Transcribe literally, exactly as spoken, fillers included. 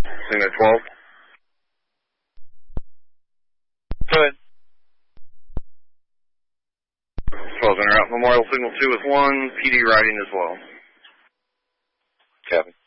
Signal twelve. Go ahead. twelve en route. Memorial Signal two is one. P D riding as well. Copy.